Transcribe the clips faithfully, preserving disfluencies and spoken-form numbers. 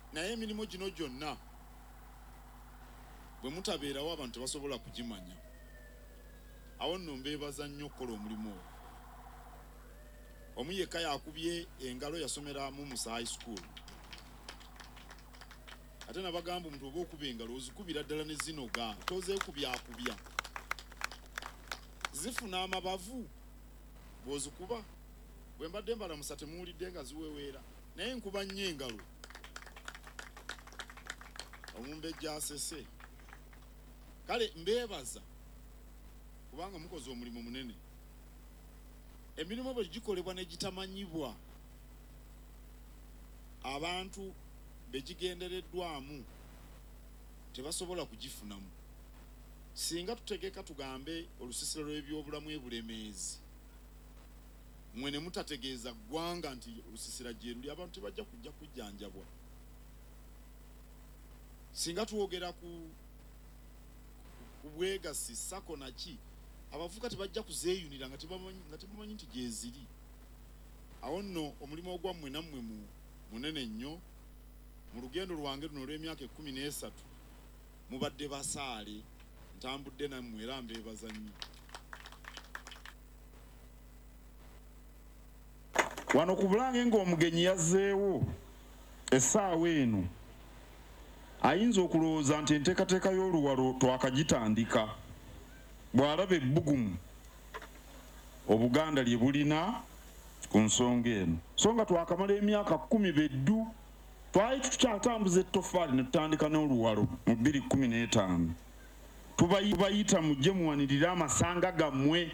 naye emirimu gino gyonna bwe mutabeerawo abantu basobola kugimanya. Awo nno mbeebaza nnyo okukola omulimu ogwo. Omu yekka yakubye engalo yasomera mu Musa High School. Ate nabagamba omuntu oba okuba engalo ozikubira ddala ne zinoga, tozeekubyakubya. Zifuna amabavu bw'ozikuba. Bwe mbadde mbalamusa temuwulidde nga ziweweera. Naye nkuba nnyo engalo. Omumbejja asese. Kale mbeebaza kubanga mukoze omulimu munene. Emirimu bwe gikolebwa ne gitamanyibwa, abantu begigendereddwamu tebasobola kugifunamu. Singa tutegeka tugambe olusisiro lw'ebyobulamu ebulemeezi, mwe ne mutategeeza ggwanga nti olusisira gye luli, abantu tebajja kujja kujjanjabwa. Singa tuwogera ku kubwegasi sako naki, abavuka tebajja kuzeeyunira nga tebamanyi nga tebamanyi nti gyeziri. Awo nno omulimu ogwammwe nammwe mu munene nnyo. Mu lugendo lwange luno olw'emyaka ekkumi n'esatu mubadde basaale, ntambudde nammwe era mbeebaza nnyo. Wano ku Bulange ng'omugenyi yazzeewo essaawa eno, ayinza okulowooza nti enteekateeka y'oluwalo twakagitandika. Bw'alaba ebbugumu Obuganda lye bulina ku nsonga eno, so nga twakamala emyaka kkumi beddu twali tukyatambuza ettoffaali ne tutandika n'oluwalo mu bbiri kkumi n'etaano. Tubayita mujje muwanirire amasanga gammwe,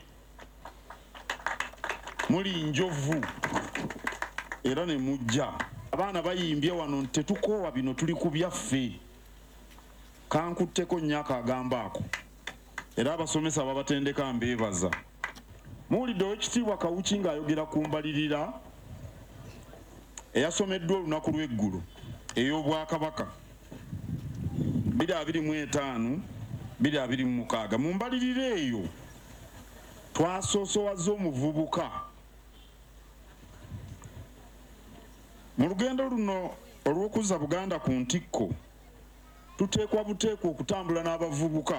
muli njovu era ne mujja. Abaana bayimbye wano nti tetukoowa bino, tuli ku byaffe. Kankutteko nnyaka agamba ako, era abasomesa babatendeka mbeebaza. Muwulidde Oweekitiibwa Kawuki ng'ayogera ku mbalirira eyasomeddwa olunaku lw'eggulo ey'Obwakabaka bbiri abiri mu etaano bbiri abiri mu mukaaga. Mu mbalirira eyo twasoosowaza omuvubuka. Mu lugendo luno olw'okuzza Buganda ku ntikko, tuteekwa buteekwa okutambula n'abavubuka.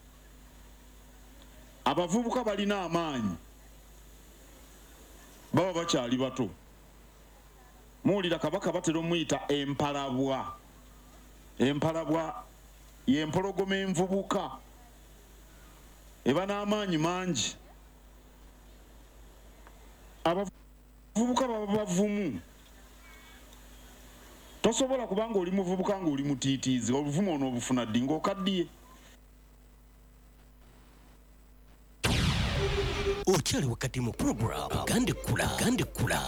Abavubuka balina amaanyi, baba bakyali bato. Muwulira Kabaka batera omuyita empalabwa. Empalabwa y'empologoma envubuka, eba n'amaanyi mangi. Abavubuka baba bavumu. Tosobola kubanga oli muvubuka nga oli mutiitiizi, obuvumu ono obufuna ddi ng'okaddiye. Okyali wakati mu program Gandekula Gandekula.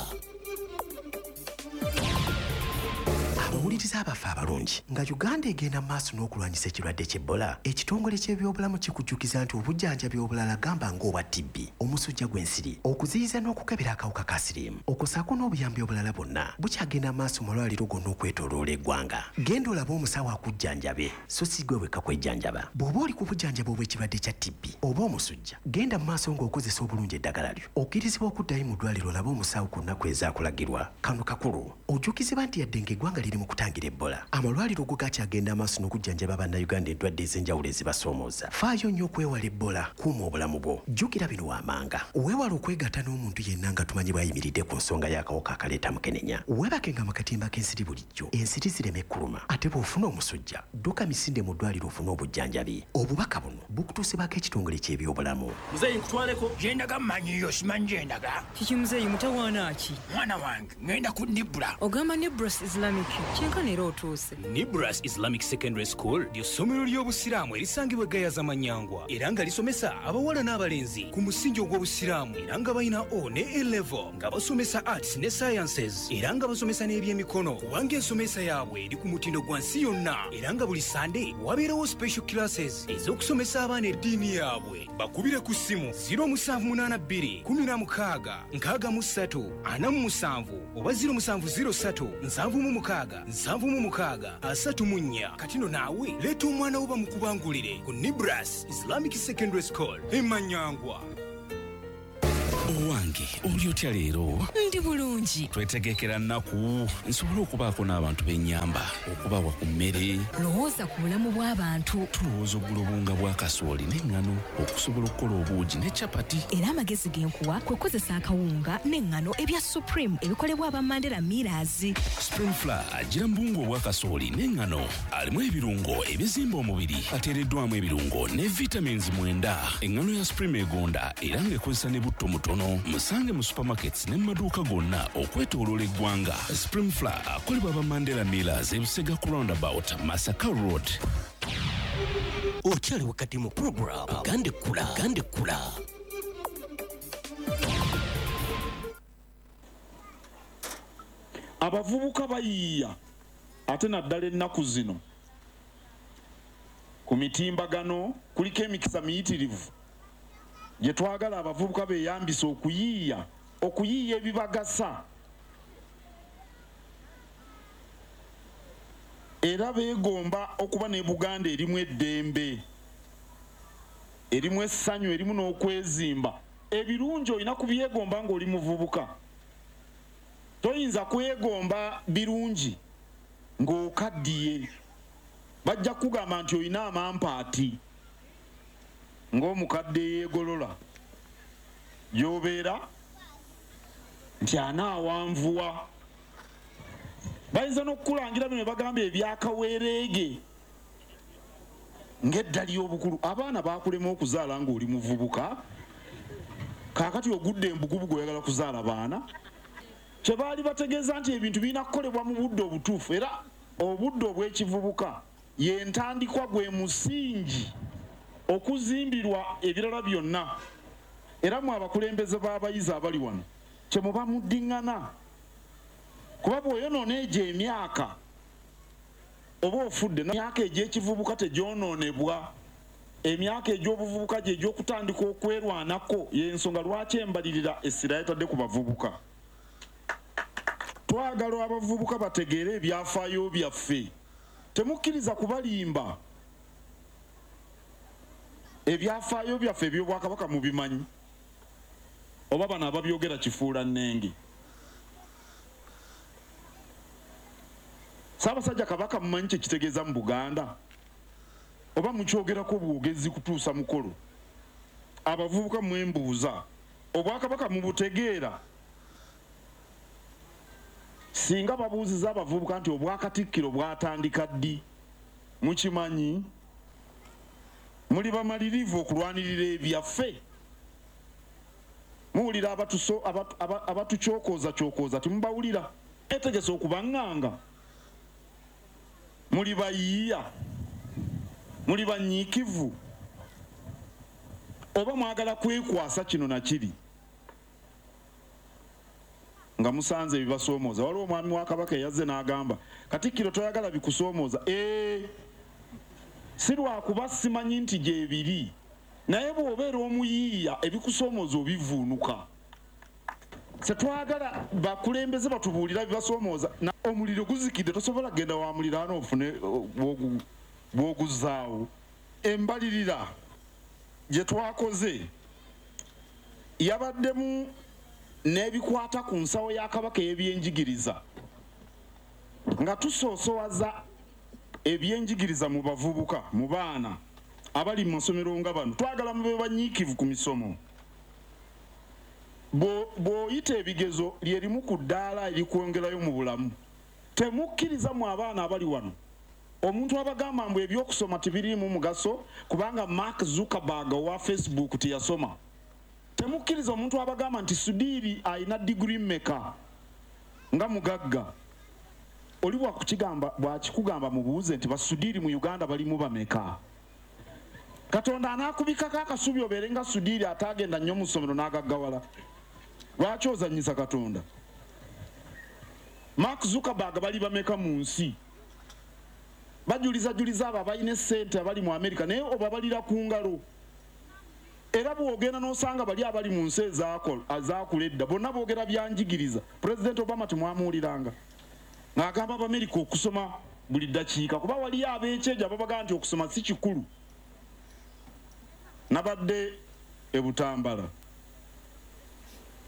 Abawuliriza abafa abalungi nga Uganda egenda maaso n'okulwanyisa ekirwadde ky'Ebola, ekitongole ky'ebyobulamu kikujjukiza nti obujjanjabi obulala gamba ng'obwa T B, omusujja gw'ensiri, okuziyiza n'okukebera akawuka ka siriimu, okusaako n'obuyambi obulala bwonna bukyagenda maaso mu malwaliro gonna okwetooloola eggwanga. Genda olabe omusawo akujjanjabe, so si gwe wekka kwejjanjaba. Bw'oba oli ku bujjanjabi obw'ekirwadde kya T B oba omusujja, genda mu maaso ng'okozesa obulungi eddagala lyo. Okkirizibwa okuddayo mu ddwaliro olabe omusawo ku nnaku ezaakulagirwa. Kano kakulu ojjukizibwa nti yadde ng'eggwanga liri mu kutangira Ebola, amalwaliro go gakyagenda amaaso n'okujjanjaba bannayuganda endwadde ez'enjawulo ezibasoomooza. Faayo nnyo okwewala Ebola, kuuma obulamu bwo. Jjukira bino waamanga. Weewala okwegatta n'omuntu yenna nga tumanyi bw'ayimiridde ku nsonga y'akawuka akaleeta mukenenya. Weebakenga mu katimba k'ensiri bulijjo, ensiri zireme kuluma. Ate bw'ofuna omusujja, dduka misinde mu ddwaliro ofune obujjanjabi. Obubaka buno bukutuusibwako ekitongole ky'ebyobulamu. Muzeeyi nkutwaleko gyendaga mmanyiyo simanyi gyendaga. Kiki muzeeyi mutawaana ki? Mwana wange ngenda ku Nibra. Ogamba Nibras Islamic kyenkana era otuuse. Nibras Islamic Secondary School ly'essomero ly'obusiraamu erisangibwa Gayaza Manyangwa era nga lisomesa abawala n'abalenzi ku musingi ogw'obusiraamu era nga balina O ne A level nga basomesa arts ne sciences era nga basomesa n'ebyemikono kubanga ensomesa yaabwe eri ku mutindo gwa nsi yonna era nga buli Sunday wabeerawo special classes ez'okusomesa abaana eddiini yaabwe. Bakubire ku ssimu zero seven eight two one zero mukaaga nkaaga mu ssatu ana mu musanvu oba zero seven zero three nsanvu mu mukaaga nsanvu mu mukaaga asatu mu nnya. Katino naawe leeta omwana wo bamukubangulire ku Nibras Islamic Secondary School e Manyangwa. Owange oli otya leero? Ndi bulungi. Twetegekera nnaku nsobole okubaako n'abantu b'ennyamba okubawa ku mmere. Lowooza ku bulamu bw'abantu. Tulowooza oggula obunga bwa kasooli n'eŋŋano okusobola okukola obuugi ne capati. Era amagezi g'enkuwa kwe kukozesa akawunga n'eŋŋano ebya Supreme ebikolebwa aba Mandela Millers. Spring Flour agira mu buwunga obwa kasooli n'eŋŋano alimu ebirungo ebizimba omubiri ateereddwamu ebirungo ne vitamins mwenda. Eŋŋano ya Supreme egonda era ng'ekozesa ne butto mutono. Musange mu supermarkets ne mu maduuka gonna okwetooloola eggwanga. Spring Flour akolebwa aba Mandela Millers e Busega ku roundabout Masaka Road. Okyali wakati mu program Gande Kula Gande Kula. Abavubuka bayiiya ate naddala ennaku zino ku mitimbagano kuliko emikisa miyitirivu gye twagala abavubuka beeyambisa okuyiiya okuyiiya ebibagasa era beegomba okuba ne Buganda erimu eddembe erimu essanyu erimu n'okwezimba. Ebirungi olina kubyegomba ng'oli muvubuka. Toyinza kwegomba birungi ng'okaddiye. Bajja kugamba nti olina amampaati ng'omukadde yeegolola gy'obeera nti anaawanvuwa. Bayinza n'okukulangira bino bagamba ebyakaweereege ng'edda ly'obukulu. Abaana baakulema okuzaala ng'oli muvubuka, kaakati ogudde embugubu gw'oyagala kuzaala baana. Kye baali bategeeza nti ebintu birina kukolebwa mu budde obutuufu, era obudde obw'ekivubuka ye ntandikwa gwe musingi okuzimbirwa ebirala byonna. Era mu abakulembeze b'abayizi abali wano kye muba muddiŋŋana, kuba bw'oyonoona egyo emyaka oba ofudde. Emyaka egy'ekivubuka tegyonoonebwa. Emyaka egy'obuvubuka gye egy'okutandika okwerwanako. Y'ensonga lwaki embalirira essira yetadde ku bavubuka. Twagala abavubuka bategeere ebyafaayo byaffe. Temukkiriza kubalimba. Ebyafaayo byaffe eby'obwakabaka mubimanyi oba bano ababyogera kifuula nnenge. Ssaabasajja Kabaka mumanyi kye kitegeeza mu Buganda oba mukyogerako bwogezi kutuusa mukolo? Abavubuka mwembuuza obwakabaka mubutegeera? Singa babuuziza abavubuka nti obwakatikkiro bwatandika ddi mukimanyi? Muli bamalirivu okulwanirira ebyaffe? Muwulira abatucyokoozakyokoza timubawulira? Etegese okubaŋŋanga? Muli bayiiya? Muli banyiikivu? Oba mwagala kwekwasa kino na kiri nga musanze ebibasoomooza? Waliwo omwami wa Kabaka eyazze n'agamba Katikkiro toyagala bikusoomooza. Ee, si lwakuba simanyi nti gyebiri, naye bw'obeera omuyiiya ebikusoomooza obivuunuka. Se twagala bakulembeze batubuulira bibasoomooza. Omuliro guzikidde tosobola kgenda wa muliraano ofune bw'oguzzaawo. Embalirira gye twakoze yabaddemu n'ebikwata ku nsawo ya Kabaka ey'ebyenjigiriza nga tusoosowaza ebyenjigiriza mu bavubuka, mu baana abali mu masomero nga bano. Twagala mube banyiikivu ku misomo. Bw'oyita ebigezo lyerimu ku ddaala erikwongerayo mu bulamu. Temukkiriza mu abaana abali wano omuntu abagamba mbu ebyokusoma tibiriimu mugaso kubanga Mark Zuckerberg owa Facebook teyasoma. Temukkiriza omuntu abagamba nti Sudiiri alina degree meka nga mugagga. Oli bwakikugamba mubuuze nti Basudiiri mu Uganda balimu bameka. Katonda anaakubikako akasubi obeere nga Sudiiri ataagenda nnyo mu ssomero n'agaggawala. Lwaki ozannyisa Katonda? Mark Zuckerberg bali bameka mu nsi? Bajuliza juliza abo abalina essente abali mu Amerika naye obabalira ku ngalo. Era bw'ogenda n'osanga bali abali mu nsi ezaakula edda bonna boogera byanjigiriza. President Obama temwamuwuliranga ng'agamba Abamerika okusoma buli ddakiika kuba waliyo ab'ekyejo ababaga nti okusoma si kikulu. Nabadde e Butambala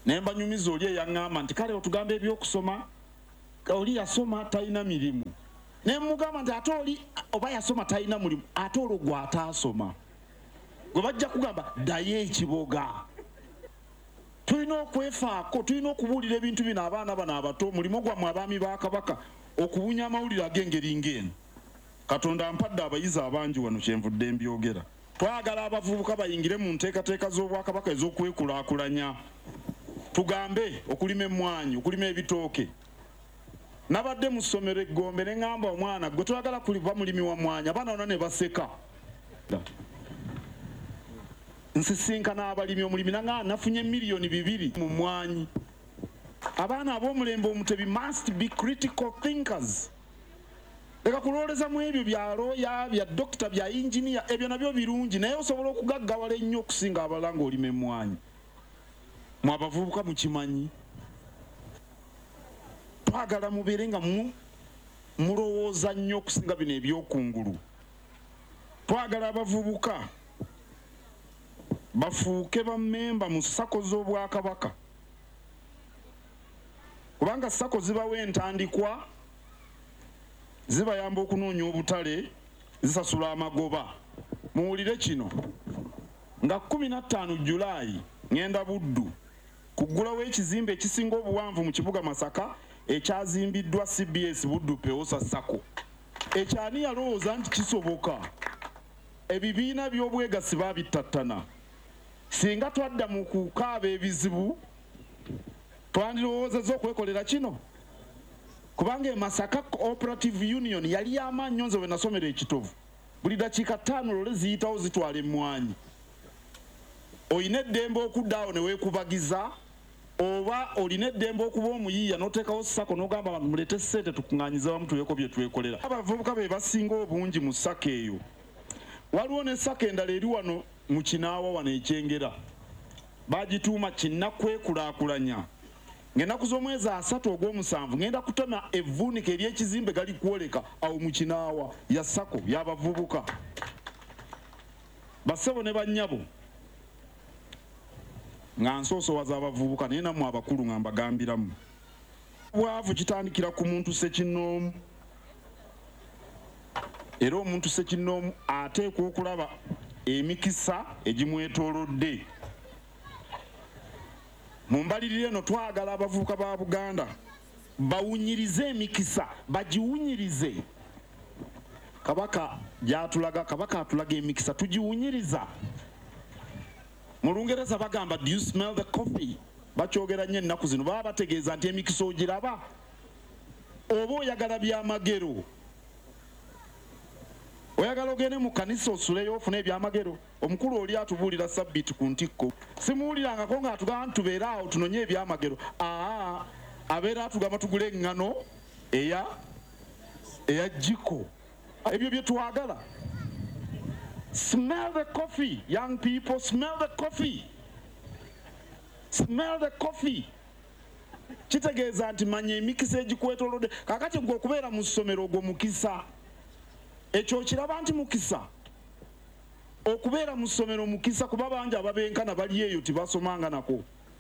nemba nyumiza oli eyaŋŋamba nti kale otugamba ebyokusoma oli yasoma talina mirimu ne mugamba nti ate oli oba yasoma talina mulimu ate olwo gwe ataasoma gwe bajja kugamba ddayo ekiboga. Tulina okwefaako, tulina okubuulira ebintu bino abaana bano abato. Mulimo gwammwe abaami ba Kabaka okubunya amawulire ag'engeri ng'eno. Katonda ampadde abayizi abangi wano kyenvudde mbyogera. Twagala abavubuka bayingire mu nteekateeka z'Obwakabaka ez'okwekulaakulanya. Tugambe okulima emmwanyi, okulima ebitooke. Nabadde mu ssomero e Gombe ne ŋŋamba omwana gwe twagala kuliba mulimi wa mmwanyi, abaana bonna ne baseka. Nsisinkana abalimi, omulimi naŋŋamba nafunye miliyoni bibiri mu mmwanyi. Abaana ab'omulembe Omutebi must be critical thinkers. Leka kulooleza mu ebyo bya looya, bya dokita, bya engineer, ebyo nabyo birungi naye osobola okugaggawala ennyo okusinga abalala ng'olima emmwanyi. Mu abavubuka mukimanyi. Twagala mubeere nga mu mulowooza nnyo okusinga bino ebyokungulu. Twagala abavubuka bafuuke bammemba mu ssako z'Obwakabaka. Kubanga ssako zibawa entandikwa, zibayamba okunoonya obutale, zisasula amagoba. Muwulire kino, nga kumi na ttaano Julayi ngenda Buddu kuggulawo ekizimbe ekisinga obuwanvu mu kibuga Masaka ekyazimbiddwa C B S Buddu Peosa Sacco. Ekyani yalowooza nti kisoboka. Ebibiina by'obwegassi baabittattana. Singa twadda mu kukaaba ebizibu twandirowoozezza okwekolera kino. Kubanga e Masaka Cooperative Union yali y'amaanyi nze bwe nasomera ekitovu. Buli dakiika ttaano lole ziyitawo zitwala emmwanyi. Oyina eddembe okuddaawo ne weekubagiza, oba olina eddembe okuba omuyiiya n'oteekawo ssako n'ogamba abantu mulete ssente tukuŋŋaanyize wamu tuweeko bye twekolera. Abavubuka be basinga obungi mu ssako eyo. Waliwo ne ssako endala eri wano mu Kinaawa wano ekyengera. Bagituuma kinnakwekulaakulanya. Ng'ennaku z'omwezi asatu ogw'omusanvu ngenda kutema evvuunika ery'ekizimbe gali kwoleka awo mu Kinaawa ya ssako y'abavubuka. Bassebo ne bannyabo nga nsoosowaza abavubuka naye nammwe abakulu nga mbagambiramu. Bwavu kitandikira ku muntu ssekinnoomu. Era omuntu ssekinnoomu ateekwa okulaba emikisa egimwetoolodde. Mu mbalirire eno twagala abavubuka ba Buganda bawunyirize emikisa, bagiwunyirize. Kabaka gy'atulaga, Kabaka atulaga emikisa tugiwunyiriza. Mu Lungereza bagamba do you smell the coffee? Bakyogera nnyo ennaku zino baba bategeeza nti emikisa ogiraba. Oba oyagala byamagero, oyagala ogende mu kanisa osuleyo ofune ebyamagero. Omukulu oli atubuulira sabbiiti ku ntikko, simuwulirangako ng'atugamba tubeere awo tunonye ebyamagero. Aa, abeera atugamba tugule eŋŋano eya eya jiko. Ebyo bye twagala. Smell the coffee, young people, smell the coffee. Smell the coffee. Kitegeeza nti manya emikisa egikwetoolodde. Kakati gwe okubeera mu ssomero ogwo mukisa. Ekyo kiraba nti mukisa. Okubeera mu ssomero mukisa kuba bangi ababenkana bali eyo tibasomanga nako.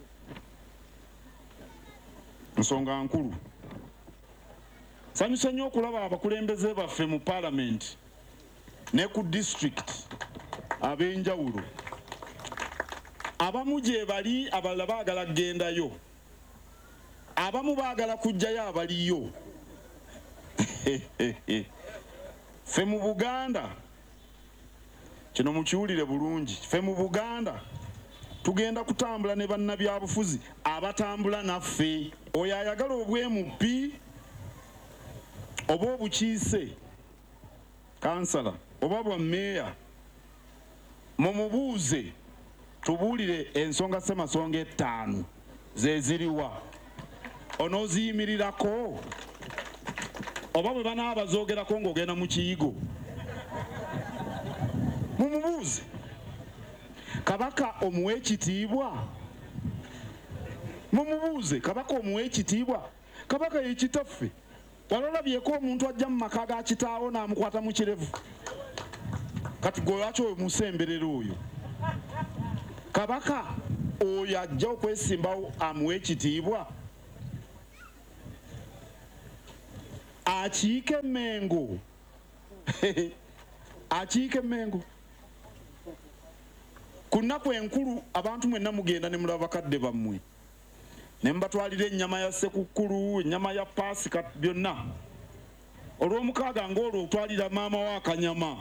Nsonga nkulu. Sanyusa nnyo okulaba abakulembeze baffe mu Parliament ne ku district ab'enjawulo. Abamu gye bali, abalala baagala kgendayo. Abamu baagala kujjayo abaliyo. Ffe mu Buganda, kino mukiwulire bulungi, ffe mu Buganda tugenda kutambula ne bannabyabufuzi abatambula naffe. Oyo ayagala obwemupi oba obukiise, kansala oba bwa mmeeya, mumubuuze tubuulire ensonga ssemasonga ettaano ze ziriwa. Onooziyimirirako oba bwe banaaba zoogerako ng'ogenda mu kiyigo. Mumubuuze. Kabaka omuwa ekitiibwa? Mumubuuze. Kabaka omuwa ekitiibwa? Kabaka ye kitaffe. Walolabyeko omuntu ajja mu maka ga kitaawo n'amukwata mu kirevu. Kati gwe lwaki oyo musemberera oyo? Kabaka oyo ajja okwesimbawo amuwa ekitiibwa akiike emmengo akiike emmengo ku nnaku enkulu abantu mwenna mugenda ne mulaba bakadde bammwe ne mubatwalira ennyama ya sekukkulu ennyama ya paasika byonna olw'omukaaga ng'olwo otwalira maama wa akanyama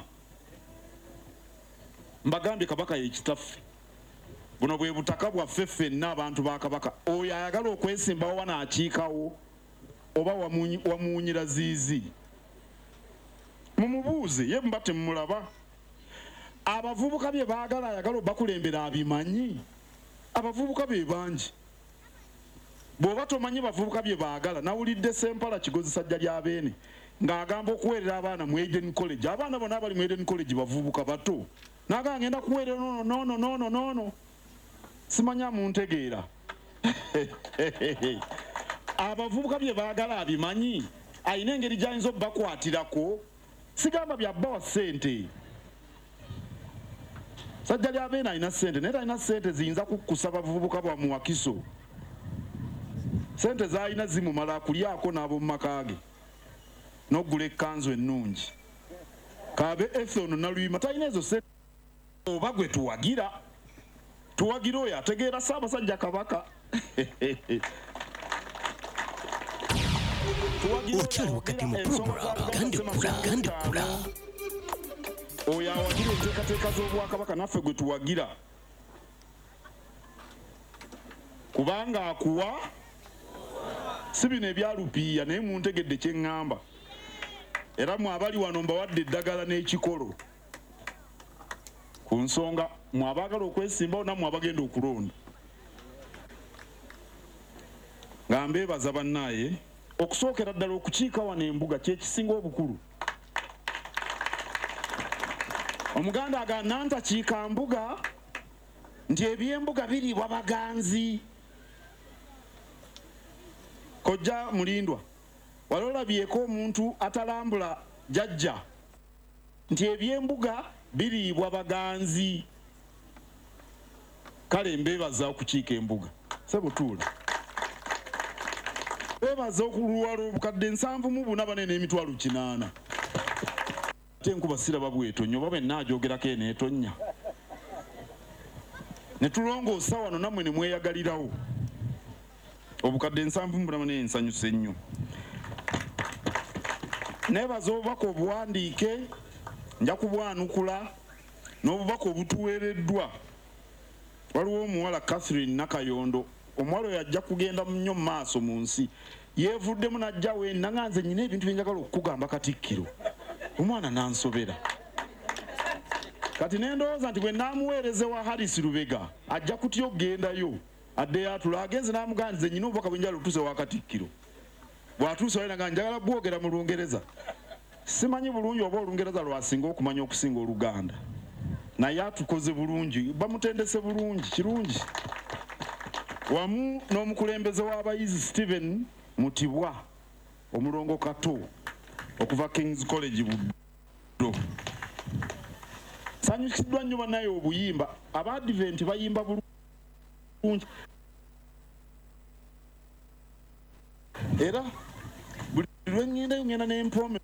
mbagambye kabaka yekitaffe buno bwe butaka bwaffe ffenna abantu ba kabaka oyo ayagala okwesimbawo wano akiikawo oba wamuwunyira ziizi mumubuuze ye muba temumulaba abavubuka bye baagala ayagala obakulembera abimanyi abavubuka be bangi bw'oba tomanyi bavubuka bye baagala nawulidde Sempala Kigozi sajja lya Beene ng'agamba okuweerera abaana mu Eden College abaana bonna abali mu Eden College bavubuka bato n'agamba ngenda kuweerera nono nono nono nono simanya muntegeera abavubuka bye baagala abimanyi ayina engeri gy'ayinza obbakwatirako sigamba byabbawa ssente sajja lya Beene alina ssente naye talina ssente ziyinza kukkusa bavubuka bwamu Wakiso ssente z'alina zimumala akulyako n'ab'omu maka ge n'oggula ekkanzu ennungi kaabe Ethon Naluyima talina ezo ssente oba gwe tuwagira tuwagira oyo ategeera Ssaabasajja Kabaka okyali wakati mu program gandikula gandikula oyo awagira enteekateeka z'obwakabaka naffe gwe tuwagira kubanga akuwa si bino ebyalupiiya naye muntegedde kye ŋŋamba era mwe abali wano mbawadde eddagala n'ekikolo ku nsonga mwe abaagala okwesimbawo nammwe abagenda okulonda nga mbeebaza bannaaye okusookera ddala okukiika wano embuga kyekisinga obukulu omuganda agamba ntakiika mbuga nti ebyembuga biriibwa baganzi kojja mulindwa wali olabyeko omuntu atalambula jajja nti ebyembuga biriibwa baganzi kale mbeebaza okukiika embuga sebutuula beebaza okuluwala obukadde nsanvu mu buna bane n'emitwalo kinaana ate enkuba siraba bwetonya oba benna agyogerako eneetonya ne tulongoosa wano nammwe ne mweyagalirawo obukadde nsanvu mu buna bane ensanyusa ennyo neebaza obubaka obuwandiike nja kubwanukula n'obubaka obutuweereddwa waliwo omuwala Catherine Nakayondo omuwala oyo ajja kugenda nnyo mu maaso mu nsi yeevuddemu n'ajja wenna nga nze nnyina ebintu bye njagala okukugamba Katikkiro omwana n'ansobera kati ne ndowooza nti bwe naamuweereze wa Harris Lubega ajja kutya okugendayo addeyo atula agenze n'amugamba nze nnyina obubaka bwe njagala otuuse wa Katikkiro bw'atuuse wali nga njagala bwogera mu Lungereza simanyi bulungi oba Olungereza lwasinga okumanya okusinga Oluganda naye atukoze bulungi bamutendese bulungi kirungi wamu n'omukulembeze w'abayizi Stephen Mutibwa omulongo Kato okuva King's College Buddo sanyukiddwa nnyo bannaye obuyimba aba-Advent bayimba bulungi era buli lwe ŋŋendayo ŋŋenda n'empome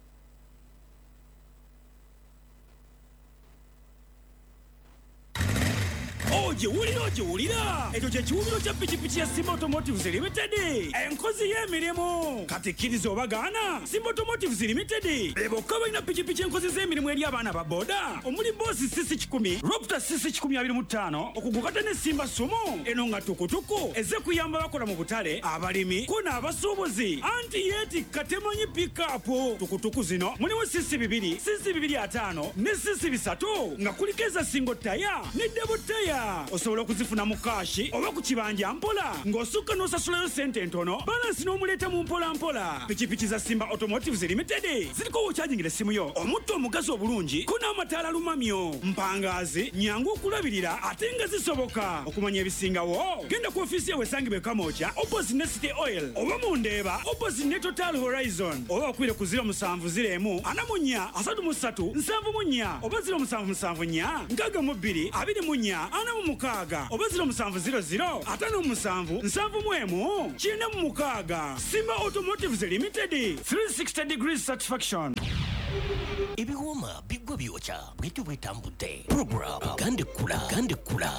ogiwulira ogiwulira ekyo kyekiwumiro kya pikipiki ya Simba Automotives Limited enkozi y'emirimu kati kkiriza obagaana Simba Automotives Limited bebokka balina pikipiki enkozi z'emirimu eri abaana ba boda omuli boosi sisi kikumi Raptor sisi kikumi abiri mu ttaano okugukata ne Simba Sumo eno nga tukutuku eze kuyamba bakola mu butale abalimi ko n'abasuubuzi anti yeetikka temanyi pikapu tukutuku zino mulimu sisi bibiri sisi bibiri ataano ne sisi bisatu nga kuliko eza singo taya ne debo taya osobola okuzifuna mu kaashi oba ku kibanja mpola ng'osukka n'osasulayo sente ntono balansi n'omuleeta mu mpola mpola pikipiki za Simba Automotives Limited ziriko wokyajingira essimu yo omutto omugazi obulungi ko n'amataala lumamyo mpangaazi nyangu okulabirira ate nga zisoboka okumanya ebisingawo genda ku ofiisi yawe esangibwa e Kamwokya opposite ne City Oil oba mu Ndeeba opposite ne Total Horizon oba okwire ku ziro musanvu ziro emu ana mu nnya asatu mu ssatu nsanvu mu nnya oba ziro musanvu musanvu nnya nkaaga mu bbiri abiri mu nnya ana mu mukaaga oba ziro musanvu ziro ziro ataano musanvu nsanvu mu emu kina mu mukaaga. Simba Automotives Limited, three sixty degrees satisfaction. Ebiwoma bigwa byokya bwetyo bwetambudde program gande kula gande kula.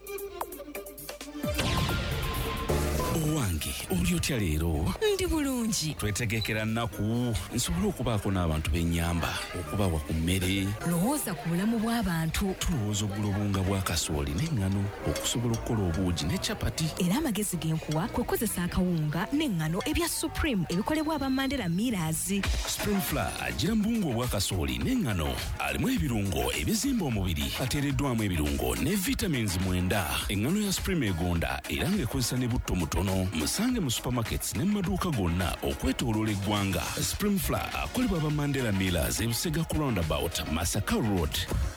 Owange oli otya leero? Ndi bulungi. Twetegekera nnaku nsobola okubaako n'abantu b'ennyamba okubawa ku mmere. Lowooza ku bulamu bw'abantu. Tulowooza oggula obunga bwa kasooli n'eŋŋano okusobola okukola obuugi ne capati. Era amagezi genkuwa kwe kozesa akawunga n'eŋŋano ebya Supreme ebikolebwa aba Mandela Millers. Spring Flour agira mbungu obwa kasooli n'eŋŋano alimu ebirungo ebizimba omubiri ateereddwamu ebirungo ne vitamins mwenda. Eŋŋano ya Supreme egonda era ng'ekozesa ne butto mutono. Musange mu supermarkets ne maduuka gonna okwetooloola eggwanga. Spring Flour akolebwa aba Mandela Millers e Busega ku roundabout Masaka Road.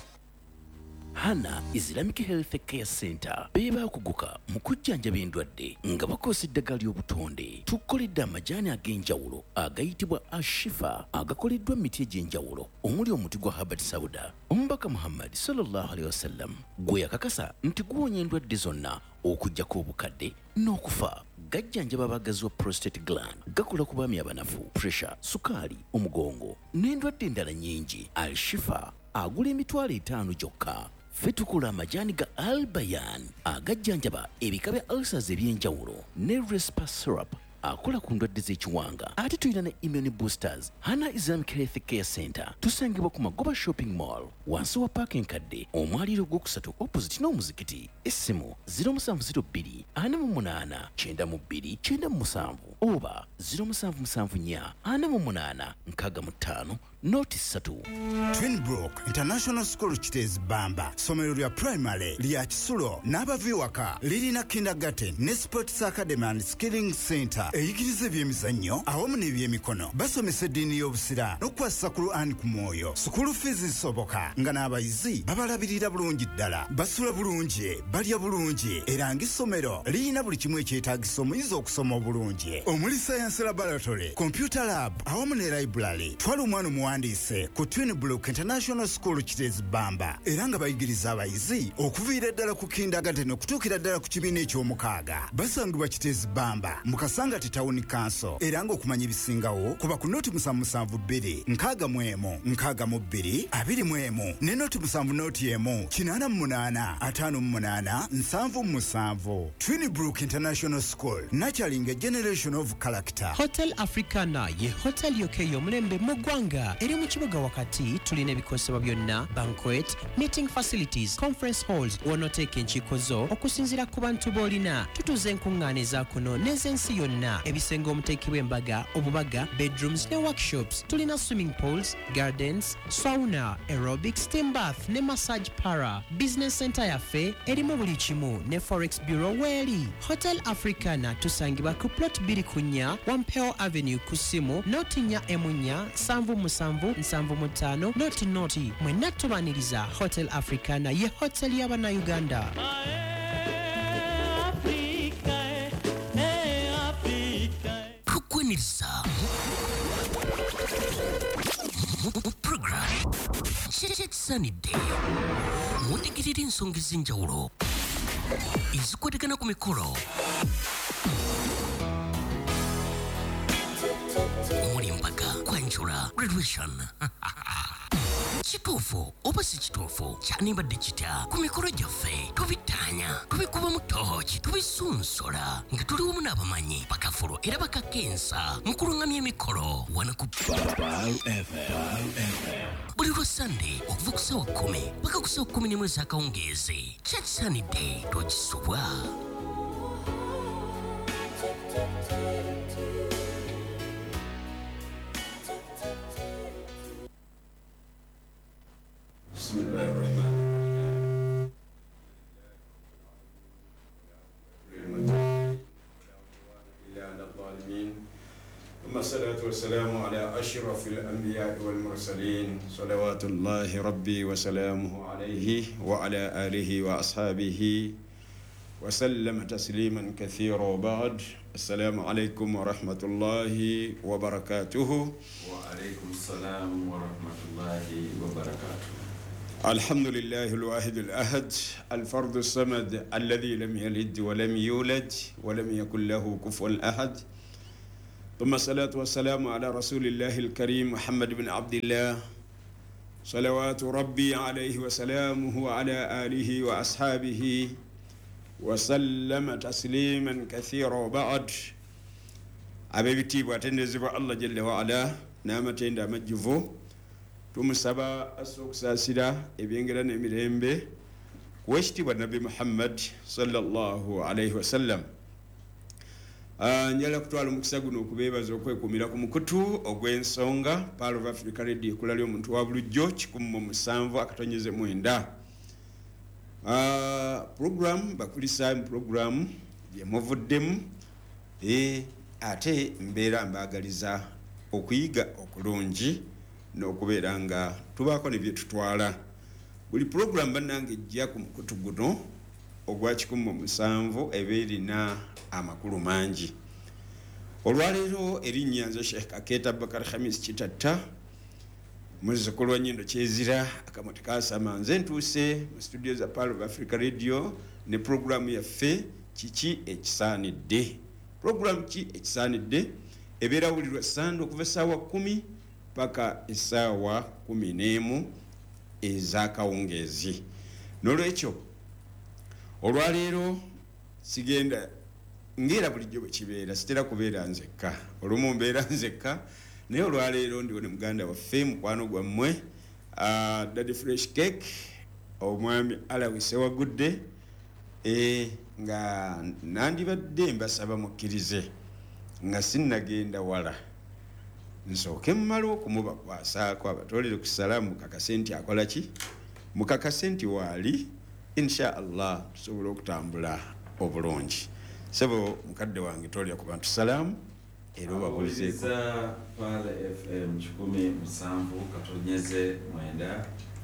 Hana Islamic Health Care Center beba kuguka mu kujjanjaba endwadde nga bakozesa eddagala ly'obutonde. Tukoledde amajaani ag'enjawulo agayitibwa Ashifa agakoleddwa mu miti egy'enjawulo omuli omuti gwa Habat Sauda. Omubaka Muhammad sallallahu alaihi wasallam gwe yakakasa nti guwonya endwadde zonna okuggyako obukadde n'okufa. Gajjanjaba abagazi wa prostate gland, gakola ku baami abanafu, pressure, sukaali, omugongo n'endwadde endala nnyingi. Al-Shifa agula emitwalo etaano gyokka. Ffe tukola amajaani ga Al-Bayan agajjanjaba ebika bya ulcers eby'enjawulo ne Respa syrup akola ku ndwadde z'ekiwanga. Ate tulina ne immune boosters. Hana Islamic Health Care Center tusangibwa ku Magoba Shopping Mall wansi wa parking kadde omwaliro ogwokusatu opposite n'omuzikiti. Essimu zero musanvu zero bbiri ana mu munaana kyenda mu bbiri kyenda mu musanvu oba zero musanvu musanvu nnya ana mu munaana nkaaga mu ttaano noti ssatu. Twinbrook International School Kitezi Bamba, somero lya primary lya Kisulo n'abaviwaka lirina kindergarten ne sports academy and skilling center eyigiriza ebyemizannyo awamu n'ebyemikono. Basomesa eddiini y'obusiraamu n'okukwasa ku Qur'an ku mwoyo. School fees zisoboka nga n'abayizi babalabirira bulungi ddala. Basula bulungi, balya bulungi era ng'essomero lirina buli kimu ekyetaagisa omuyizi okusoma obulungi. Omuli science laboratory, computer lab awamu ne library. Twala omwana omuwandiise ku Twinbrook International School Kitezi Bamba era nga bayigiriza abayizi okuviira ddala ku kindergarten okutuukira ddala ku kibiina eky'omukaaga. Basangibwa Kitezi Bamba mu Kasangati Town Council era ng'okumanya ebisingawo kuba ku noti musanvu musanvu bbiri nkaaga mu emu nkaaga mu bbiri abiri mu emu ne noti musanvu noti emu kinaana mu munaana ataano mu munaana nsanvu mu musanvu. Twinbrook International School, nurturing a generation of character. Hotel Africana ye hotel yoke y'omulembe mu ggwanga eri mu kibuga wakati. Tulina ebikosebwa byonna, banquet, meeting facilities, conference halls w'onooteeka enkiiko zo okusinziira ku bantu b'olina. Tutuuza enkuŋŋaana eza kuno n'ez'ensi yonna, ebisenge omuteekebwa embaga, obubaga, bedrooms ne workshops. Tulina swimming pools, gardens, sauna, aerobics, steam bath ne massage para. Business center yaffe erimu buli kimu ne forex bureau weeri. Hotel Africana tusangibwa ku plot bbiri ku nnya Wampeo Avenue ku ssimu noti nnya emu nnya nsanvu musanvu nsanvu mu ttaano noti noti. Mwenna tubaniriza Hotel Africana ye hotel y'Abannayuganda. Tukweniriza mu program kyekisanidde mutegerera ensonga ez'enjawulo ezikwatagana ku mikolo omuli mpaka kwanjula graduation. Kituufu oba si kituufu kyandibadde kitya ku mikolo gyaffe tubitaanya tubikuba mu tooki tubisunsola nga tuli wamu n'abamanyi bakafulo era bakakensa mu kulungamya emikolo wano ku buli lwa Sunday okuva ku ssaawa kkumi paka ku ssaawa kkumi n'emu ez'akawungeezi. Kyekisanidde tokisubwa. بسم الله الرحمن الرحيم. ثم الصلاة والسلام على أشرف الأنبياء والمرسلين صلوات الله ربي وسلامه عليه وعلى آله وأصحابه وسلم تسليما كثيرا. وبعد السلام عليكم ورحمة الله وبركاته. وعليكم السلام ورحمة الله وبركاته. الحمد لله الواحد الأحد الفرد الصمد الذي لم يلد ولم يولد ولم يكن له كفوا أحد ثم الصلاة والسلام على رسول الله الكريم محمد بن عبد الله صلوات ربي عليه وسلامه وعلى آله وأصحابه وسلم تسليما كثيرا وبعد أبيتي واتندزب الله جل وعلا نامتين دا مجفو tumusaba asokusasira ebyengera n'emirembe kwekitibwa Nabi Muhammad sallallahu alayhi wasallam. Njala kutwala omukisa guno okubeebaza okwekumira ku mukutu ogw'ensonga Pearl of Africa Radio ekulali omuntu wa bulijjo kikumi mu musanvu akatonyeze mwenda. Program bakulisa mu program gye muvuddemu e ate mbeera mbaagaliza okuyiga okulungi n'okubeera nga tubaako ne bye tutwala. Buli program bannange ejja ku mukutu guno ogwa kikumi mu musanvu eba erina amakulu mangi. Olwaleero erinnya nze Sheikh Kakeeta Bakar Khamis Kitatta muzzukulu wa Nnyindo Kyezira akamote kaasama nze ntuuse mu studio za Pearl of Africa Radio ne program yaffe kiki ekisaanidde. Program ki ekisaanidde ebeera wulirwa Sande okuva essaawa kumi paka essaawa kumi n'emu ez'akawungeezi. N'olwekyo olwaleero sigenda ngera bulijjo bwe kibeera sitera kubeera nzekka. Olumu mbeera nzekka naye olwaleero ndiwo ne muganda waffe mukwano gwammwe Daddy Fresh Cake omwami Alawi Sewagudde e nga nandibadde mbasaba mukkirize nga sinnagenda wala nsooke mmala okumubakwasako abatolere ku salaamu mukakase nti akola ki mukakase nti waali insha Allah tusobola okutambula obulungi. Sebo mukadde wange tolya ku bantu salaamu era obabulizeeko Pale F M kikumi musanvu katonyeze mwenda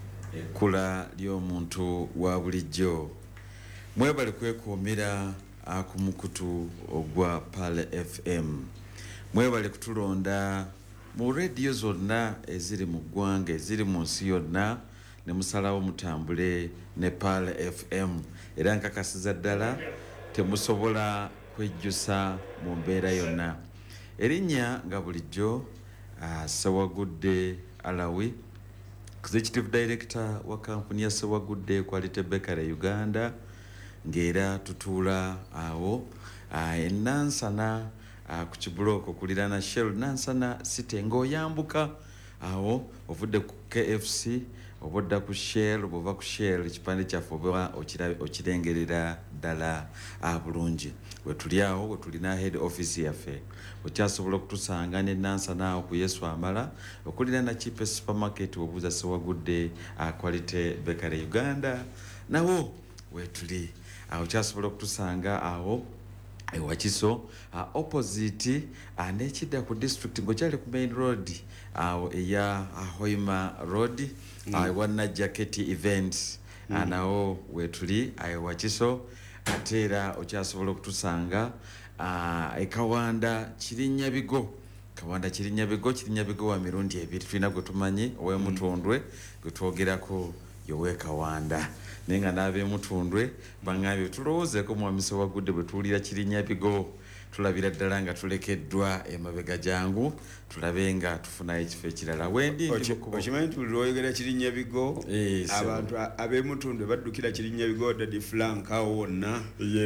ekkula ly'omuntu wa bulijjo. Mwebale kwekuumira ku mukutu ogwa Pale F M. Mwebale kutulonda mu radio zonna eziri mu ggwanga eziri mu nsi yonna ne musalawo mutambule ne Pale F M. Era nkakasiza ddala temusobola kwejjusa mu mbeera yonna. Erinnya nga bulijjo uh, Sewagudde Alawi, Executive Director wa kampuni ya Sewagudde Quality Bakery Uganda, ng'era tutuula awo uh, enansana uh, ku kibuloko kulirana Shell Nansana City ng'oyambuka awo ovudde ku K F C obodda ku Shell bova ku Shell ekipande kyaffe oba okirengerera ddala bulungi. We tuli awo we tulina head office yaffe okyasobola okutusanga ne Nansana awo ku Yesu Amala okulira na cheapest supermarket obuuza Sewagudde Quality Bakery Uganda nawo we tuli awo kyasobola okutusanga awo Wakiso uh, opposite uh, nekidda ku district ngokyali ku main road awo uh, eya uh, Hoima Road mm. uh, wana jacket events mm. uh, nawo wetuli uh, Wakiso atera okyasobola okutusanga uh, ekawanda Kirinnya Bigo Kawanda Kirinnya Bigo Kirinnya Bigo wa mirundi ebiri tulina gwe tumanyi owe mutondwe gwe twogerako yowe Kawanda nenga nabe mutundwe bangabe tulowooze ko mwami Sewagudde bwe tuulira Kirinnya Bigo tulabira ddala nga tulekeddwa emabega jangu tulabe nga tufuna ekifo ekirala wendi okimanyi tulwoyogera Kirinnya Bigo abantu ab'emutundwe baddukira Kirinnya Bigo Daddy Frank awo wonna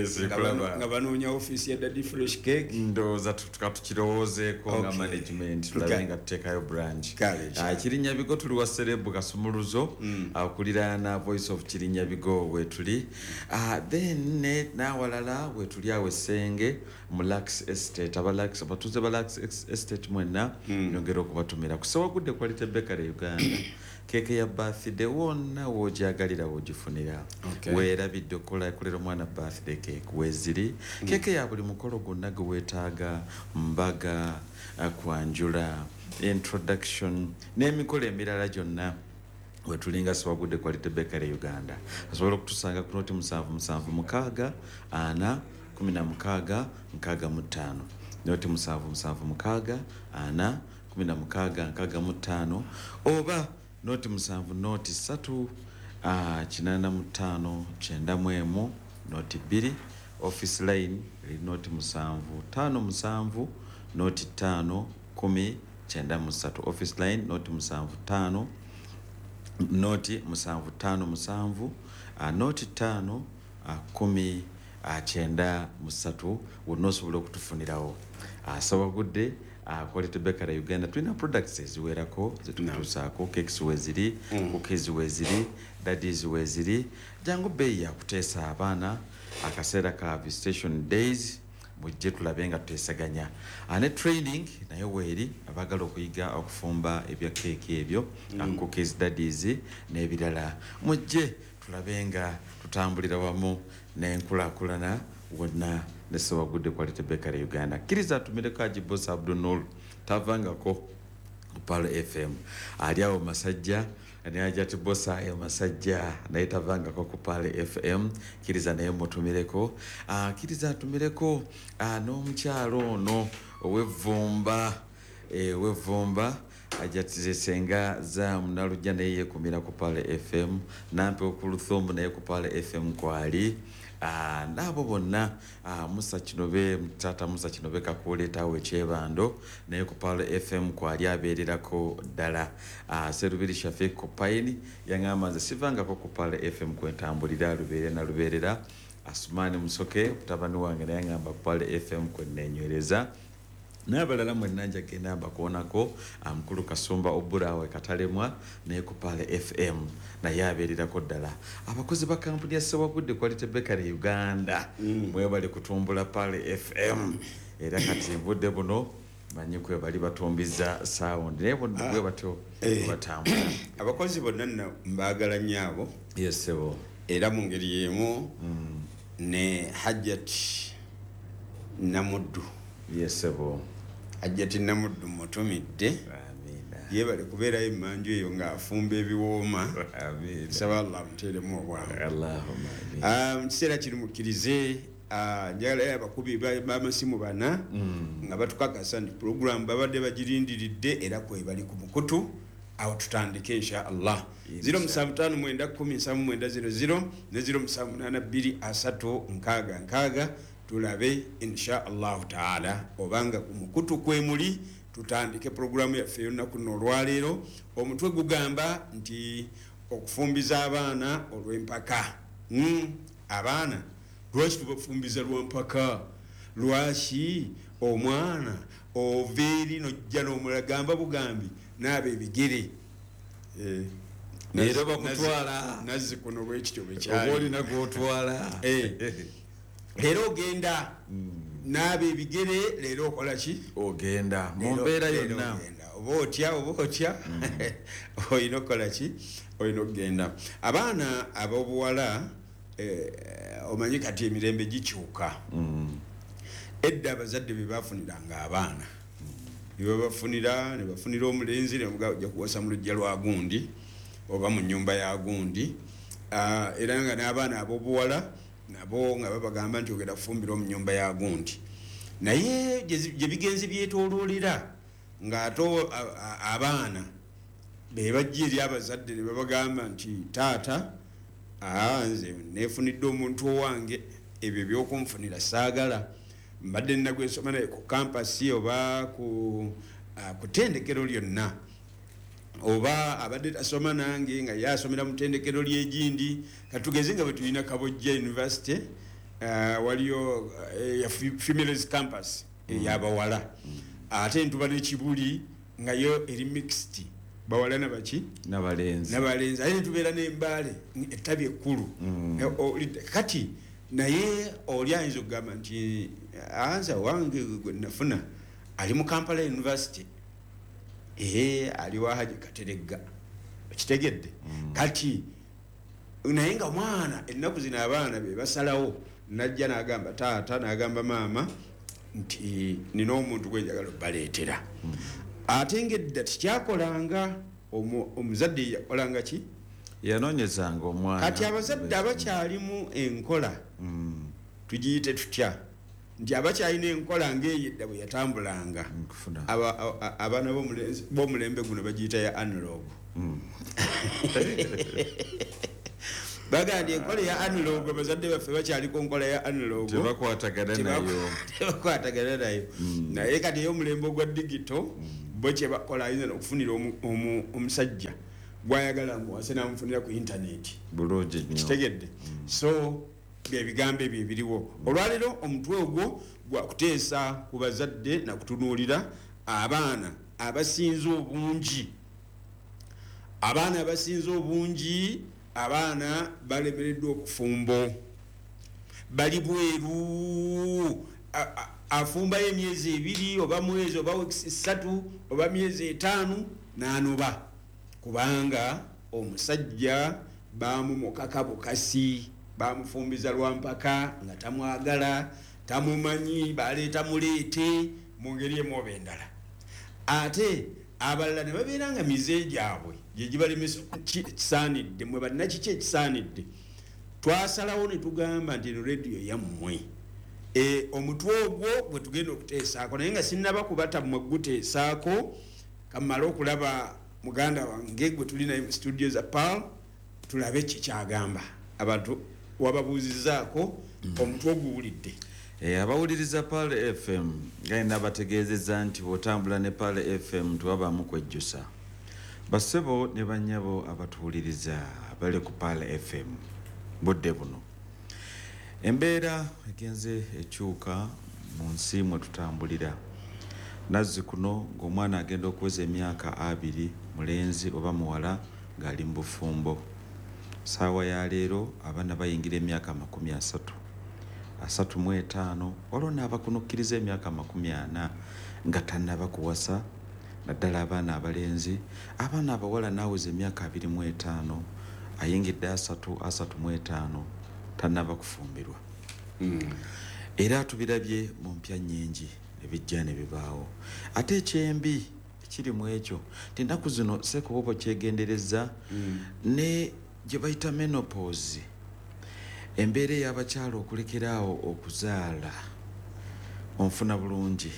nga banoonya office ya Daddy Fresh Cake ndowooza tukirowoozeeko nga management tulabe nga tuteekayo branch Kirinnya Bigo tuli wa Serebu Kasumuluzo akuliraana Voice of Kirinnya Bigo wetuli then n'awalala wetuli awo Essenge mu Lux Estate abalax abatuze ba Lux Estate mwenna nyongera okubatumira ku Sewagudde Quality Bakery Uganda keke ya birthday wonna wojagalira wojifunira weerabidde okola kulera omwana birthday cake weziri keke ya buli mukolo gonna gwe weetaaga mbaga kwanjula introduction n'emikolo emirala gyonna wetulinga Sewagudde Quality Bakery Uganda asobola okutusanga ku noti musanvu musanvu mukaaga ana kumi na mukaaga nkaaga mu ttaano noti musanvu musanvu mukaaga ana kumi na mukaaga nkaaga mu ttaano oba noti musanvu noti ssatu ah kinana mutano chenda mwemu noti biri office line eri noti musanvu tano musanvu noti tano kumi chenda musatu office line noti musanvu tano noti musanvu tano musanvu uh, noti tano uh, kumi uh, chenda musatu wonosobola okutufunirawo uh, sawa gudde uh, quality bakery Uganda tulina products eziwerako zetutusaako no. Cakes weziri mm. Cookies weziri daddies weziri jangu bei ya kuteesa abaana akaseera ka visitation days mujje tulabe nga tutesaganya ane training nayo weeri abagala okuyiga okufumba ebya cake ebyo mm. Cookies daddies n'ebirala mujje tulabe nga tutambulira wamu n'enkulaakulana wonna ne Sawa Good Quality Bakery Uganda kiriza tumireko aji boss Abdul Nur tavangako Palo F M ali awo masajja ani ajati bossa ya masajja naita vanga ko kupale F M kiriza naye mutumireko ah kiriza tumireko ah no mchalo no wevumba e wevumba ajatize senga za mnaluja naye kumira kupale F M nampe okuluthombo naye kupale F M kwali ah nabo bonna ah Musa Kinobe mtata Musa Kinobe kakuleta we chebando naye kupale F M kwali aberirako dala ah Serubiri Shafik Kopaini yangama za sivanga ko kupale F M kwentambulira lubere na luberera Asumani Musoke utabani wange naye ngamba kupale F M kwenenywereza nabalala mwenanja kenamba kuonako amkulu Kasumba Obura we katalemwa naye kupale F M na yaberira ko dala abakozi ba kampuni ya Sawa Good Quality Bakery Uganda mm. mwe bali kutumbula pale F M era kati budde buno manyi kwe bali batumbiza sound nebo ndwe bato eh. batambula abakozi bonna mbagala nyabo yes sebo era mu ngeri yemu mm. ne Hajjat Namuddu yes sebo Hajjat Namuddu mutumidde amina yebale kubeera emanju eyo nga afumba ebiwooma amina saba Allah muteremu obwangu Allahumma amin ah mkiseera kiri mukirize ah njagala abakubi b'amasimu bana mm. nga batukakasa ndi program babadde bagirindiridde era kwe bali ku mukutu awo tutandike insha Allah zero musanvu ttaano mwenda kkumi nsanvu mwenda zero zero ne zero musanvu munaana bbiri asatu nkaaga nkaaga tulabe insha Allah taala obanga ku mukutu kwemuli tutandike programu yaffe yonnaku n'olwaleero omutwe gugamba nti okufumbiza abaana olw'empaka mm, abaana lwaki tubafumbiza lwampaka lwaki omwana oveeri nojja n'omulagamba bugambi n'aba ebigere eh, era bakutwala nazzi kuno bwekityo bwekyali olina gwotwala leero ogenda n'aba ebigere leero okola ki ogenda mu mbeera yonna oba otya oba otya olina okukola ki olina okugenda abaana ab'obuwala omanyi kati emirembe gikyuka edda abazadde be bafuniranga abaana ne babafunira ne bafunira omulenzi ne bamugaa ojja kuwasa mu lujja lwa gundi oba mu nnyumba ya gundi era nga n'abaana ab'obuwala nabo nga babagamba nti ogenda kufumbira mu nnyumba ya gundi naye gye bigenzi byetooloolera ng'ate abaana be bajja eri abazadde ne babagamba nti taata nze neefunidde omuntu owange ebyo ebyokunfunira saagala mbadde nnagwesoma naye ku kampasi oba ku tendekero lyonna oba abadde tasoma nange nga yasomera mu tendekero lyegindi katugeze nga bwe tulina Kabojja University waliyo females campus ey'abawala ate ntuba n'ekibuli nga yo eri mixed bawala nabaki nabalenzi nabalenzi aye tubeera n'embaale ettabi ekkulu kati naye oli ayinza okugamba nti anza wange gwe nafuna ali mu Kampala University ee ali wa Haji Kateregga kitegedde kati naye nga mwana ennaku zino abaana be basalawo najja n'agamba taata n'agamba maama nti nina omuntu gwe njagala baleetera ate ng'edda tikyakolanga omuzadde yakolanga ki yanoonyezanga omwana kati abazadde abakyalimu enkola tugiyite tutya nti abakyalina enkola ng'eyedda bwe yatambulanga abaana b'omulembe guno bagiyita ya analog bagandi enkola ya analog bazadde baffe bakyaliko nkola ya analog tebakwatagana nayo tebakwatagana nayo naye kati ey'omulembe ogwa digital bo kye bakola ayinza n'okufunira omusajja gwayagala muwase n'amufunira ku intaneti bulungi nnyo kitegedde so bye bigambo ebyo ebiriwo olwaleero omutwe ogwo gwakuteesa ku bazadde nakutunuulira abaana abasinze obungi abaana abasinze obungi abaana balemereddwa okufumbo bali bweru afumbayo emyezi ebiri oba mwezi oba wekisi ssatu oba myezi etaano n'anoba kubanga omusajja bamumukaka bukasi bamufumbiza lwampaka nga tamwagala tamumanyi baleeta muleete mu ngeri emu oba endala ate abalala ne babeera nga mize gyabwe gyegibalemesa kisaanidde mwe balina kiki ekisaanidde twasalawo ne tugamba nti eno rediyo yammwe omutwe ogwo gwe tugenda okuteesaako naye nga sinnaba kubata mmwe guteesaako kamala okulaba muganda wange gwe tuli naye mu studio za pal tulabe kikyagamba abantu wababuuzizaako omutwe oguwulidde abawuliriza Pal F M gaina bategeezezza nti bw'otambula ne Pal F M tewabaamu kwejjusa basebo ne bannyabo abatuwuliriza bali ku Pal F M budde buno embeera egenze ekyuka mu nsi mwe tutambulira nazzi kuno ng'omwana agenda okuweza emyaka abiri mulenzi oba muwala ng'ali mu bufumbo saawa ya leero abaana bayingira emyaka makumi asatu asatu mu etaano olwo n'abakunukkiriza emyaka makumi ana nga tannaba kuwasa naddala abaana abalenzi abaana abawala naaweza emyaka abiri mu etaano ayingidde asatu asatu mu etaano tannaba kufumbirwa era tubirabye mu mpya nnyingi ebijja ne bibaawo ate ekyembi ekiri mu ekyo ti ennaku zino seekubobo kyegendereza ne gye bayita menopause embeera ey'abakyala okulekeraawo okuzaala onfuna bulungi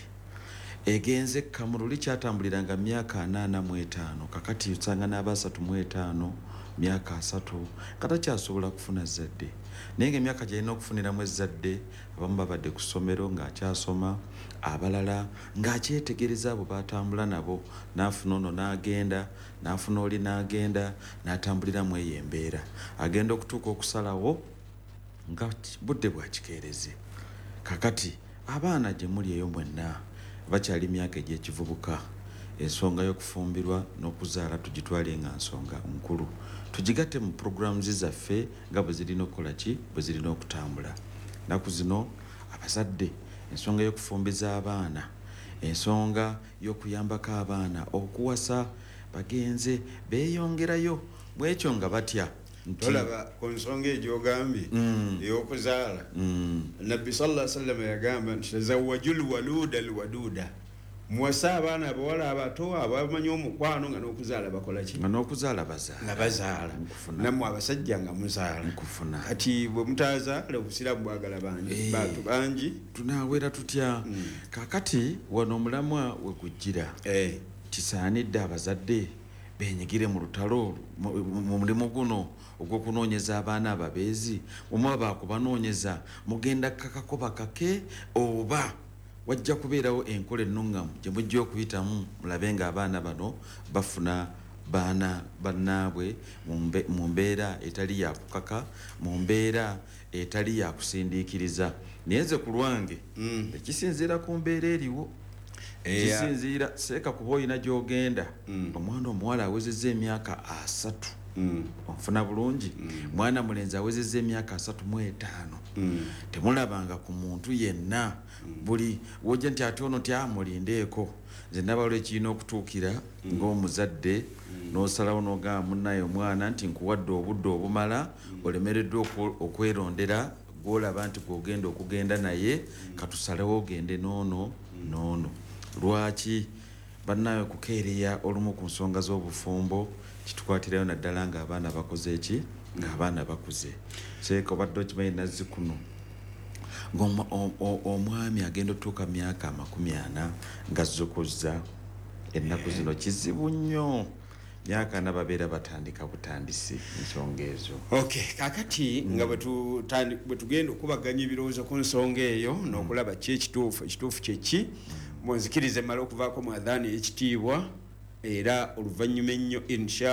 egenze kamululi kyatambuliranga myaka anaana mu etaano kakati usanga n'aba asatu mu etaano myaka asatu katakyasobola kufuna zadde naye ng'emyaka gyalina okufuniramu ezzadde abamu babadde ku ssomero ng'akyasoma abalala ng'akyetegereza abo batambula nabo n'afuna ono n'agenda n'afuna oli n'agenda n'atambuliramu eyo embeera agenda okutuuka okusalawo nga budde bwakikeereze kakati abaana gye muli eyo mwenna bakyali myaka egy'ekivubuka ensonga y'okufumbirwa n'okuzaala tugitwale nga nsonga nkulu tugigatte mu programu zaffe nga bwe zirina okukola ki bwe zirina okutambula naku zino abazadde ensonga y'okufumbiza abaana ensonga y'okuyambako abaana okuwasa bagenze beeyongerayo mu ekyo nga batya tolaba ku nsonga egyogambye ey'okuzaala nabbi sallallahu alaihi wasallam yagamba nti tazawwajul waluda alwaduda muwasa abaana abawala abato abamanyi omukwano nga n'okuzaala bakola ki nga n'okuzaala bazaala nga bazaala nammwe abasajja nga muzaala kati bwe mutazaala obusiraamu bwagala bangi bantu bangi tunaawera tutya kakati wano omulamwa we gujjira kisaanidde abazadde benyigire mu lutalo mu mulimu guno ogw'okunoonyeza abaana ababeezi omuba baakubanoonyeza mugenda kakako bakake oba wajja kubeerawo enkola ennungamu gye mujja okuyitamu mulabe nga abaana bano bafuna baana bannaabwe mu mbeera etali yakukaka mu mbeera etali yakusindiikiriza naye nze ku lwange ekisinziira ku mbeera eriwo kisinziira seeka kuba olina gy'ogenda omwana omuwala awezezza emyaka asatu onfuna bulungi mwana mulenzi awezezza emyaka asatu mu etaano temulabanga ku muntu yenna buli wojja nti ate ono tyamulindeeko nze nabalo ekirina okutuukira ng'omuzadde n'osalawo n'ogamba munnaye omwana nti nkuwadde obudde obumala olemereddwa okwerondera gw'olaba nti gw'ogenda okugenda naye katusalewo ogende noono noono lwaki bannaye okukeereya olumu ku nsonga z'obufumbo kitukwatirayo naddala ng'abaana bakoze eki ng'abaana bakuze seeka obadde okimanyi nazzi kuno ng'omwami agenda otuuka myaka amakumi ana nga zzokozza ennaku zino kizibu nnyo myaka nababeera batandika butandisi ensonga ezo. Okay, kakati mm. nga bwe tugenda okubaganya ebirowoozo ku nsonga eyo mm. n'okulaba ki ekituufu ekituufu kyeki mm. munzikirize mala okuvaako mu adhaani ekitiibwa era oluvannyuma ennyo insha